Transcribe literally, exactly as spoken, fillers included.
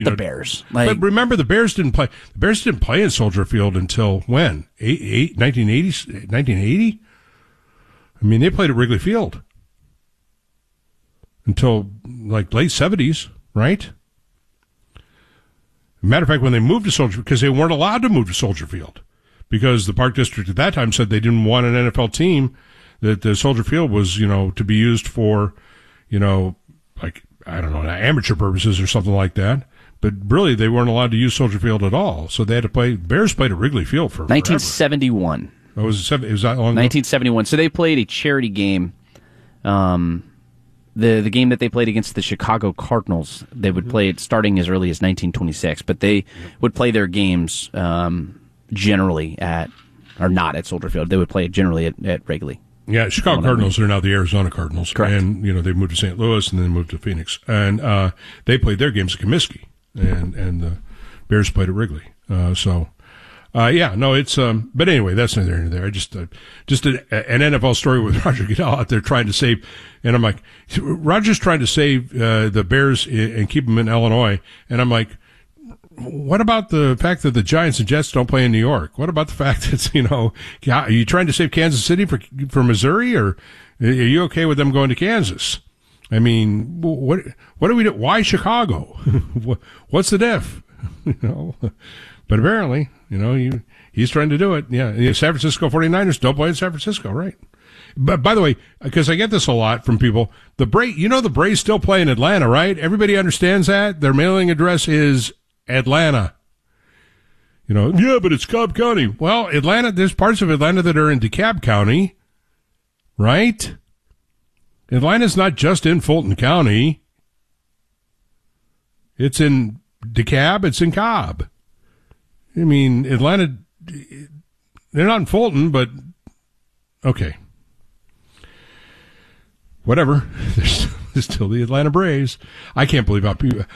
You the know, Bears. Like, but remember, the Bears didn't play. The Bears didn't play in Soldier Field until when? Eight, eight, nineteen eighty? nineteen eighty? I mean, they played at Wrigley Field until like late seventies, right? Matter of fact, when they moved to Soldier, because they weren't allowed to move to Soldier Field, because the Park District at that time said they didn't want an N F L team, that the Soldier Field was, you know, to be used for, you know, like, I don't know, amateur purposes or something like that. But really, they weren't allowed to use Soldier Field at all. So they had to play, Bears played at Wrigley Field for nineteen seventy-one. Oh, was it, it was that long ago? nineteen seventy-one. So they played a charity game. Um, the the game that they played against the Chicago Cardinals, they would play it starting as early as nineteen twenty-six. But they would play their games um, generally at, or not at Soldier Field. They would play it generally at, at Wrigley. Yeah, Chicago Cardinals are now the Arizona Cardinals. Correct. And, you know, they moved to Saint Louis and then moved to Phoenix. And uh, they played their games at Comiskey. And, and the Bears played at Wrigley. Uh, so, uh, yeah, no, it's, um, but anyway, that's neither here nor there. I just, uh, just a, an N F L story with Roger Goodell out there trying to save, and I'm like, Roger's trying to save, uh, the Bears and keep them in Illinois. And I'm like, what about the fact that the Giants and Jets don't play in New York? What about the fact that, you know, are you trying to save Kansas City for, for Missouri, or are you okay with them going to Kansas? I mean, what, what do we do? Why Chicago? What's the diff? You know, but apparently, you know, you, he's trying to do it. Yeah. San Francisco forty-niners don't play in San Francisco, right? But by the way, because I get this a lot from people, the Bra- you know, the Braves still play in Atlanta, right? Everybody understands that. Their mailing address is Atlanta. You know, yeah, but it's Cobb County. Well, Atlanta, there's parts of Atlanta that are in DeKalb County, right? Atlanta's not just in Fulton County. It's in DeKalb, it's in Cobb. I mean, Atlanta, they're not in Fulton, but okay. Whatever. There's, there's still the Atlanta Braves. I can't believe how people,